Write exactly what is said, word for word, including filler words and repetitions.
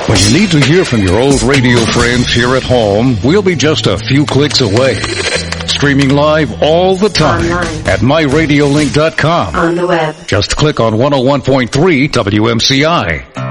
When you need to hear from your old radio friends here at home, we'll be just a few clicks away. Streaming live all the time online at my radio link dot com. On the web. Just click on one oh one point three W M C I.